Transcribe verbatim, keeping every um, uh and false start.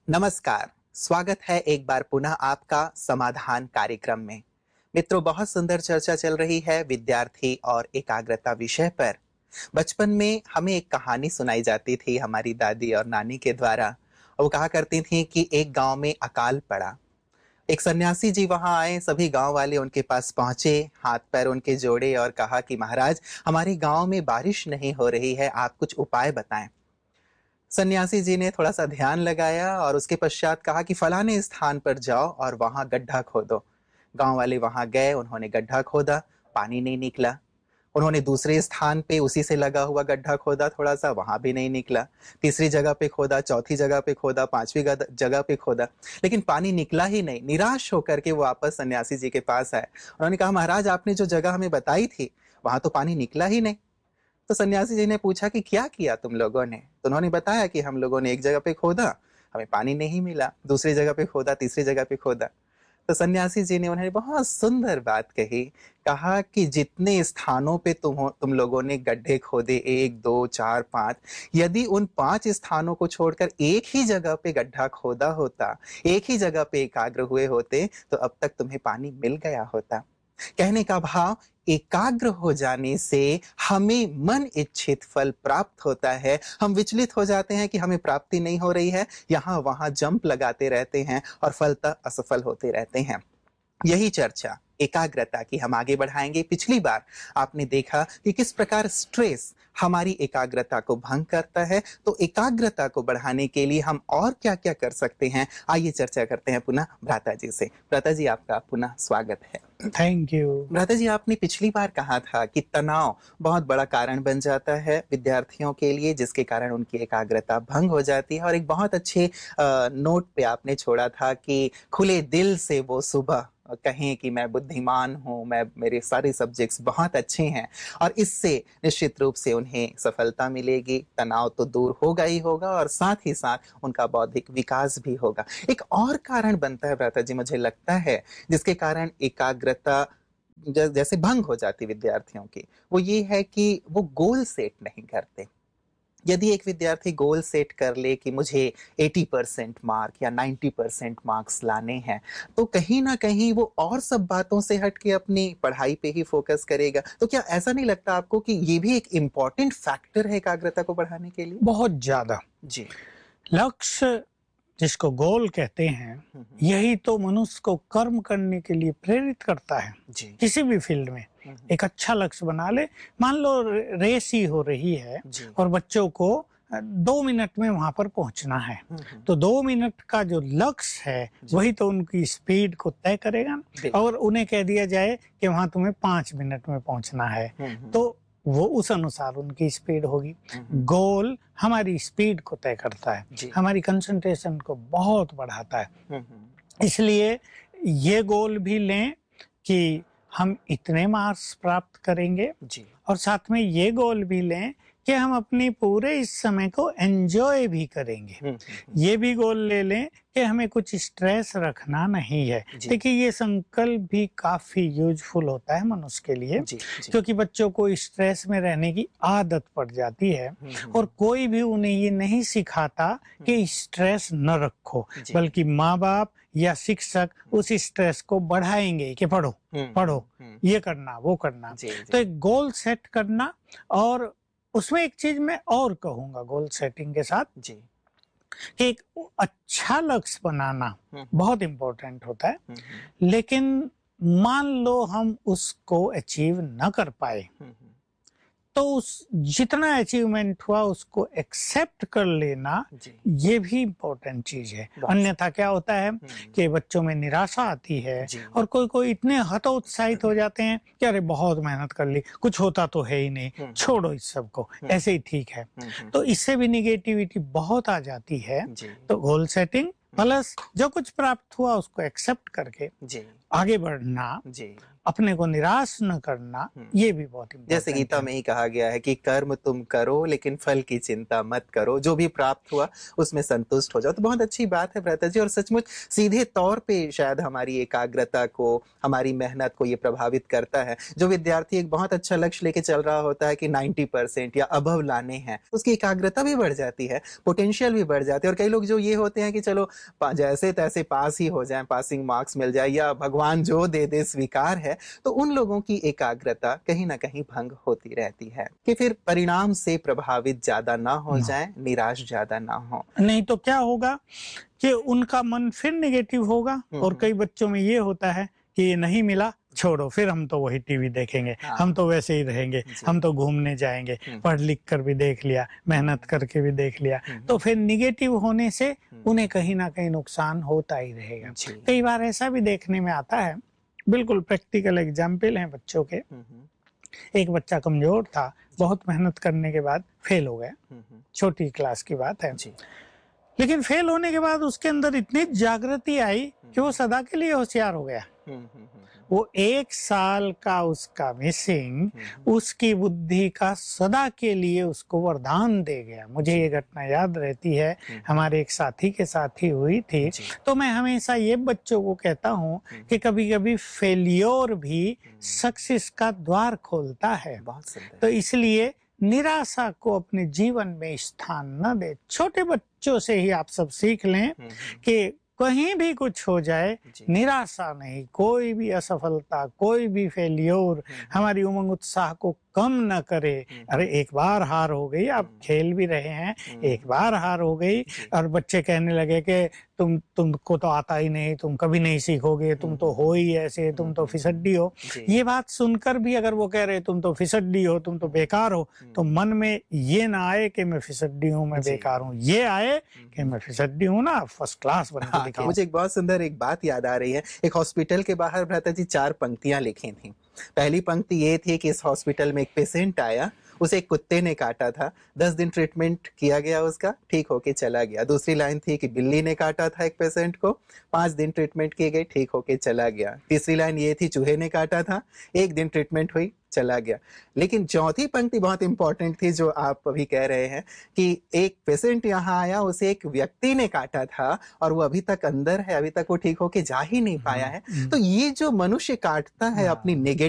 नमस्कार, स्वागत है एक बार पुनः आपका समाधान कार्यक्रम में। मित्रों, बहुत सुंदर चर्चा चल रही है विद्यार्थी और एकाग्रता विषय पर। बचपन में हमें एक कहानी सुनाई जाती थी हमारी दादी और नानी के द्वारा। वो कहा करती थी कि एक गांव में अकाल पड़ा। एक सन्यासी जी वहां आए, सभी गांव वाले उनके पास पहुंचे, हाथ पैर उनके जोड़े और कहा कि महाराज, हमारे गांव में बारिश नहीं हो रही है, आप कुछ उपाय बताएं। सन्यासी जी ने थोड़ा सा ध्यान लगाया और उसके पश्चात कहा कि फलाने स्थान पर जाओ और वहां गड्ढा खोदो। गांव वाले वहां गए, उन्होंने गड्ढा खोदा, पानी नहीं निकला। उन्होंने दूसरे स्थान पे उसी से लगा हुआ गड्ढा खोदा, थोड़ा सा, वहां भी नहीं निकला। तीसरी जगह पे खोदा, चौथी जगह पे खोदा, पांचवी जगह पे खोदा, लेकिन पानी निकला ही नहीं। निराश होकर के वो वापस सन्यासी जी के पास आए। उन्होंने कहा, महाराज, आपने जो जगह हमें बताई थी वहां तो पानी निकला ही नहीं। तो सन्यासी जी ने पूछा कि क्या किया तुम लोगों ने? तो उन्होंने बताया कि हम लोगों ने एक जगह पे खोदा, हमें पानी नहीं मिला, दूसरी जगह पे खोदा, तीसरी जगह पे खोदा। तो सन्यासी जी ने उन्हें बहुत सुंदर बात कही। कहा कि जितने स्थानों पे तुम हो, तुम लोगों ने गड्ढे खोदे, एक दो चार पांच, यदि उन पांच स्थानों को छोड़कर एक ही जगह पे गड्ढा खोदा होता, एक ही जगह पे एकाग्र हुए होते, तो अब तक तुम्हें पानी मिल गया होता। कहने का भाव, एकाग्र हो जाने से हमें मन इच्छित फल प्राप्त होता है। हम विचलित हो जाते हैं कि हमें प्राप्ति नहीं हो रही है, यहां वहां जंप लगाते रहते हैं और फलतः असफल होते रहते हैं। यही चर्चा एकाग्रता की हम आगे बढ़ाएंगे। पिछली बार आपने देखा कि किस प्रकार स्ट्रेस हमारी एकाग्रता को भंग करता है, तो एकाग्रता को बढ़ाने के लिए हम और क्या क्या कर सकते हैं, आइए चर्चा करते हैं पुनः भ्राता जी से। भ्राता जी, आपका पुनः स्वागत है। Thank you. भ्राता जी, आपने पिछली बार कहा था कि तनाव बहुत बड़ा कारण बन जाता है विद्यार्थियों के लिए, जिसके कारण उनकी एकाग्रता भंग हो जाती है। और एक बहुत अच्छे नोट पे आपने छोड़ा था कि खुले दिल से वो सुबह कहें कि मैं बुद्धिमान हूं, मैं, मेरे सारे सब्जेक्ट्स बहुत अच्छे हैं, और इससे निश्चित रूप से उन्हें सफलता मिलेगी। तनाव तो दूर होगा ही होगा और साथ ही साथ उनका बौद्धिक विकास भी होगा। एक और कारण बनता है भ्राता जी, मुझे लगता है, जिसके कारण एकाग्रता जैसे भंग हो जाती विद्यार्थियों की, वो ये है कि वो गोल सेट नहीं करते। यदि एक विद्यार्थी गोल सेट कर ले कि मुझे अस्सी परसेंट मार्क या नब्बे परसेंट मार्क्स लाने हैं, तो कहीं ना कहीं वो और सब बातों से हट के अपनी पढ़ाई पे ही फोकस करेगा। तो क्या ऐसा नहीं लगता आपको कि ये भी एक इम्पोर्टेंट फैक्टर है एकाग्रता को बढ़ाने के लिए? बहुत ज्यादा। जी। लक्ष्य, जिसको गोल कहते हैं, यही तो मनुष्य को कर्म करने के लिए प्रेरित करता है। जी। किसी भी फील्ड में एक अच्छा लक्ष्य बना ले। मान लो रेस ही हो रही है और बच्चों को दो मिनट में वहां पर पहुंचना है, तो दो मिनट का जो लक्ष्य है वही तो उनकी स्पीड को तय करेगा। और उन्हें कह दिया जाए कि वहां तुम्हें पांच मिनट में पहुंचना है, तो वो उस अनुसार उनकी स्पीड होगी। गोल हमारी स्पीड को तय करता है, हमारी कंसंट्रेशन को बहुत बढ़ाता है। इसलिए ये गोल भी लें कि हम इतने मार्क्स प्राप्त करेंगे, और साथ में ये गोल भी लें कि हम अपनी पूरे इस समय को एंजॉय भी करेंगे। ये भी गोल ले लें कि हमें कुछ स्ट्रेस रखना नहीं है। देखिए, ये संकल्प भी काफी यूजफुल होता है मनुष्य के लिए, क्योंकि बच्चों को स्ट्रेस में रहने की आदत पड़ जाती है और कोई भी उन्हें ये नहीं सिखाता कि स्ट्रेस न रखो, बल्कि माँ बाप या शिक्षक उस स्ट्रेस को बढ़ाएंगे कि पढ़ो पढ़ो, ये करना वो करना। तो एक गोल सेट करना, और उसमें एक चीज मैं और कहूंगा गोल सेटिंग के साथ, जी, कि एक अच्छा लक्ष्य बनाना बहुत इंपॉर्टेंट होता है। लेकिन मान लो हम उसको अचीव न कर पाए, तो उस जितना अचीवमेंट हुआ उसको एक्सेप्ट कर लेना, ये भी इम्पोर्टेंट चीज है। अन्यथा क्या होता है कि बच्चों में निराशा आती है और कोई कोई इतने हतोत्साहित हो जाते हैं कि अरे बहुत मेहनत कर ली, कुछ होता तो है ही नहीं, छोड़ो इस सब को, ऐसे ही ठीक है। तो इससे भी निगेटिविटी बहुत आ जाती है। तो गोल सेटिंग प्लस जो कुछ प्राप्त हुआ उसको एक्सेप्ट करके आगे बढ़ना, अपने को निराश न करना, ये भी बहुत इम्पोर्टेंट। जैसे गीता में ही कहा गया है कि कर्म तुम करो लेकिन फल की चिंता मत करो, जो भी प्राप्त हुआ उसमें संतुष्ट हो जाओ। तो बहुत अच्छी बात है भ्राता जी, और सचमुच सीधे तौर पे शायद हमारी एकाग्रता को, हमारी मेहनत को ये प्रभावित करता है। जो विद्यार्थी एक बहुत अच्छा लक्ष्य लेके चल रहा होता है कि नब्बे परसेंट या अबव लाने हैं, उसकी एकाग्रता भी बढ़ जाती है, पोटेंशियल भी बढ़ जाती है। और कई लोग जो ये होते हैं कि चलो जैसे तैसे पास ही हो जाए, पासिंग मार्क्स मिल जाए या भगवान जो दे दे स्वीकार है, तो उन लोगों की एकाग्रता कहीं ना कहीं भंग होती रहती है कि फिर परिणाम से प्रभावित ज्यादा ना हो जाए, निराश ज्यादा ना हो। नहीं तो क्या होगा कि उनका मन फिर नेगेटिव होगा। और कई बच्चों में ये होता है कि ये नहीं मिला, छोड़ो, फिर हम तो वही टीवी देखेंगे, हाँ। हम तो वैसे ही रहेंगे, हम तो घूमने जाएंगे, पढ़ लिख कर भी देख लिया, मेहनत करके भी देख लिया। तो फिर निगेटिव होने से उन्हें कहीं ना कहीं नुकसान होता ही रहेगा। कई बार ऐसा भी देखने में आता है, बिल्कुल प्रैक्टिकल एग्जाम्पल है बच्चों के। एक बच्चा कमजोर था, बहुत मेहनत करने के बाद फेल हो गया, छोटी क्लास की बात है, लेकिन फेल होने के बाद उसके अंदर इतनी जागृति आई कि वो सदा के लिए होशियार हो गया। वो एक साल का उसका मिसिंग उसकी बुद्धि का सदा के लिए उसको वरदान दे गया। मुझे ये घटना याद रहती है, हमारे एक साथी के साथ ही हुई थी। तो मैं हमेशा ये बच्चों को कहता हूँ कि कभी कभी फेलियर भी सक्सेस का द्वार खोलता है। तो इसलिए निराशा को अपने जीवन में स्थान न दे। छोटे बच्चों से ही आप सब सीख लें कि कहीं भी कुछ हो जाए, निराशा नहीं, कोई भी असफलता, कोई भी फेलियर हमारी उमंग उत्साह को कम न करे। अरे एक बार हार हो गई, आप खेल भी रहे हैं, एक बार हार हो गई और बच्चे कहने लगे कि तुम तुमको तो आता ही नहीं, तुम कभी नहीं सीखोगे, तुम तो हो ही ऐसे, तुम तो फिसड्डी हो। ये बात सुनकर भी अगर वो कह रहे तुम तो फिसड्डी हो, तुम तो बेकार हो, तो मन में ये ना आए कि मैं फिसड्डी हूँ, मैं बेकार हूँ, ये आए कि मैं फिसड्डी हूँ ना, फर्स्ट क्लास बन के दिखाऊं। मुझे एक बहुत सुंदर एक बात याद आ रही है। एक हॉस्पिटल के बाहर भ्राता जी चार पंक्तियां लिखी थी। पहली पंक्ति ये थी कि इस हॉस्पिटल में एक पेशेंट आया, उसे एक कुत्ते ने काटा था, दस दिन ट्रीटमेंट किया गया, उसका ठीक होके चला गया। दूसरी लाइन थी कि बिल्ली ने काटा था एक पेशेंट को, पांच दिन ट्रीटमेंट किए गए, ठीक होके चला गया। तीसरी लाइन ये थी चूहे ने काटा था, एक दिन ट्रीटमेंट हुई, चला गया। लेकिन चौथी पंक्ति बहुत इंपॉर्टेंट थी जो आप अभी कह रहे हैं कि एक पेशेंट यहाँ आया, उसे एक व्यक्ति ने काटा था और वो अभी तक अंदर है, अभी तक वो ठीक होके जा ही नहीं पाया है। तो ये जो मनुष्य काटता है अपनी